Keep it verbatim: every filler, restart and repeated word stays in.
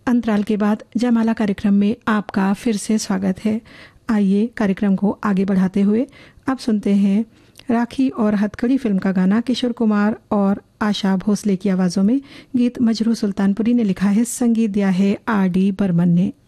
अंतराल के बाद जयमाला कार्यक्रम में आपका फिर से स्वागत है। आइए कार्यक्रम को आगे बढ़ाते हुए अब सुनते हैं राखी और हथकड़ी फिल्म का गाना किशोर कुमार और आशा भोसले की आवाज़ों में। गीत मजरू सुल्तानपुरी ने लिखा है, संगीत दिया है आर डी बर्मन ने।